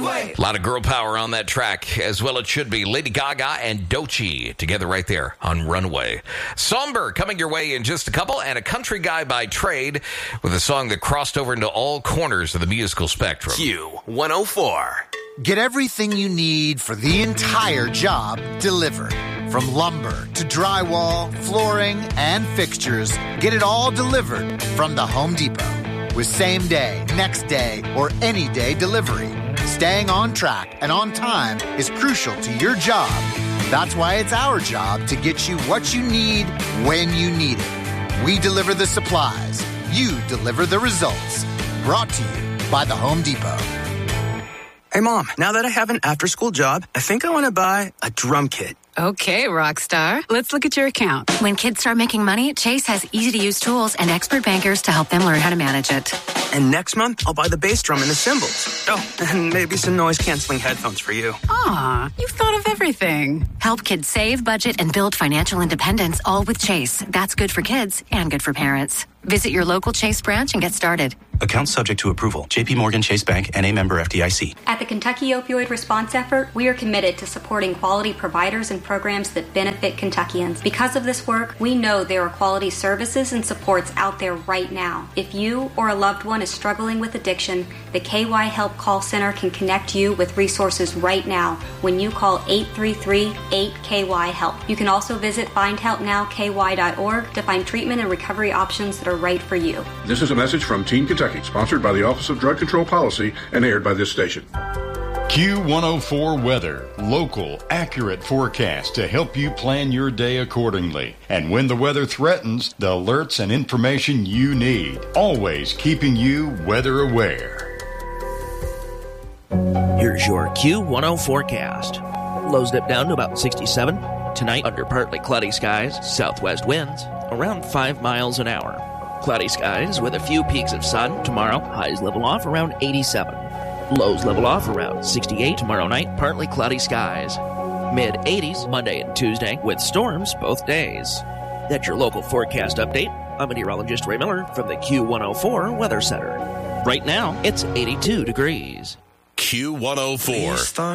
Runway. A lot of girl power on that track, as well it should be. Lady Gaga and Doechii together right there on Runway. Somber coming your way in just a couple, and a country guy by trade with a song that crossed over into all corners of the musical spectrum. Q104. Get everything you need for the entire job delivered. From lumber to drywall, flooring, and fixtures, get it all delivered from the Home Depot. With same day, next day, or any day delivery. Staying on track and on time is crucial to your job. That's why it's our job to get you what you need when you need it. We deliver the supplies. You deliver the results. Brought to you by the Home Depot. Hey, Mom, now that I have an after-school job, I think I want to buy a drum kit. Okay, Rockstar. Let's look at your account. When kids start making money, Chase has easy-to-use tools and expert bankers to help them learn how to manage it. And next month, I'll buy the bass drum and the cymbals. Oh, and maybe some noise-canceling headphones for you. Aw, you've thought of everything. Help kids save, budget, and build financial independence, all with Chase. That's good for kids and good for parents. Visit your local Chase branch and get started. Account subject to approval. JP Morgan Chase Bank, N.A. member FDIC. At the Kentucky Opioid Response Effort, we are committed to supporting quality providers and programs that benefit Kentuckians. Because of this work, we know there are quality services and supports out there right now. If you or a loved one is struggling with addiction, the KY Help Call Center can connect you with resources right now when you call 833-8KY-HELP. You can also visit findhelpnowky.org to find treatment and recovery options that are right for you. This is a message from Teen Kentucky, sponsored by the Office of Drug Control Policy and aired by this station. Q104 Weather. Local, accurate forecast to help you plan your day accordingly. And when the weather threatens, the alerts and information you need. Always keeping you weather aware. Here's your Q10 forecast. Lows dip down to about 67. Tonight, under partly cloudy skies, southwest winds, around 5 miles an hour. Cloudy skies with a few peaks of sun. Tomorrow, highs level off around 87. Lows level off around 68 tomorrow night, partly cloudy skies. Mid-80s Monday and Tuesday with storms both days. That's your local forecast update. I'm meteorologist Ray Miller from the Q104 Weather Center. Right now, it's 82 degrees. Q104.